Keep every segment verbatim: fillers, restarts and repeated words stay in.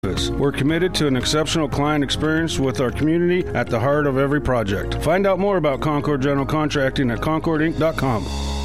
We're committed to an exceptional client experience with our community at the heart of every project. Find out more about Concord General Contracting at concord inc dot com.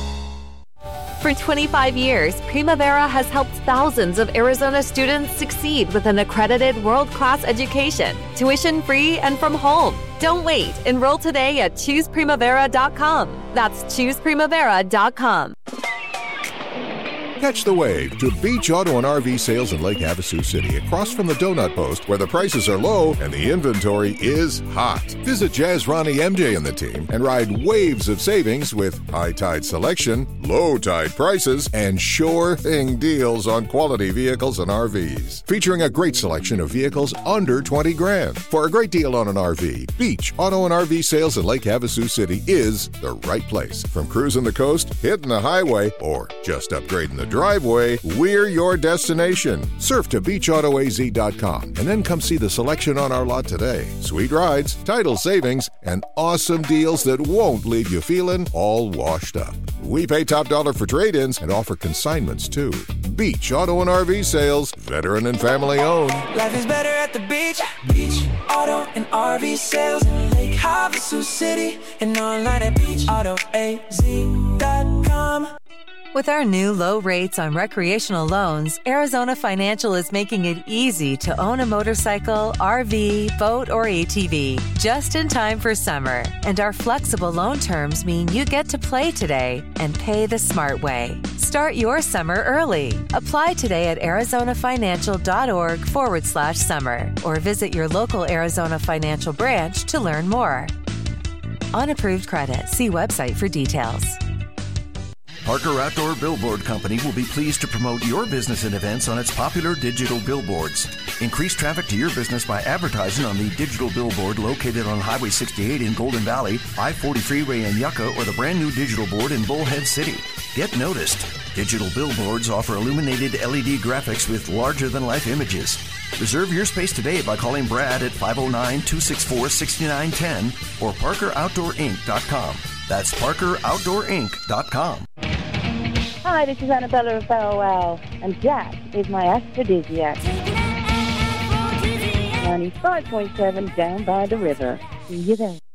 For twenty-five years, Primavera has helped thousands of Arizona students succeed with an accredited world-class education, tuition-free and from home. Don't wait. Enroll today at choose primavera dot com. That's choose primavera dot com. Catch the wave to Beach Auto and R V sales in Lake Havasu City, across from the Donut Post, where the prices are low and the inventory is hot. Visit Jazz Ronnie, M J, and the team and ride waves of savings with high tide selection, low tide prices, and sure thing deals on quality vehicles and R Vs. Featuring a great selection of vehicles under twenty grand. For a great deal on an R V, Beach Auto and R V sales in Lake Havasu City is the right place. From cruising the coast, hitting the highway, or just upgrading the driveway, we're your destination. Surf to beach auto a z dot com and then come see the selection on our lot today. Sweet rides, title savings, and awesome deals that won't leave you feeling all washed up. We pay top dollar for trade-ins and offer consignments too. Beach Auto and R V sales, veteran and family owned. Life is better at the beach. Beach Auto and R V sales in Lake Havasu City and online at beach auto a z dot com. With our new low rates on recreational loans, Arizona Financial is making it easy to own a motorcycle, R V, boat, or A T V just in time for summer. And our flexible loan terms mean you get to play today and pay the smart way. Start your summer early. Apply today at arizonafinancial.org forward slash summer or visit your local Arizona Financial branch to learn more. Unapproved credit. See website for details. Parker Outdoor Billboard Company will be pleased to promote your business and events on its popular digital billboards. Increase traffic to your business by advertising on the digital billboard located on Highway sixty-eight in Golden Valley, I forty freeway in Yucca, or the brand new digital board in Bullhead City. Get noticed. Digital billboards offer illuminated L E D graphics with larger-than-life images. Reserve your space today by calling Brad at five oh nine, two six four, six nine one zero or parker outdoor inc dot com. That's parker outdoor inc dot com. Hi, this is Annabella of Bow Wow, and Jack is my aphrodisiac. ninety-five point seven down by the river. See you there.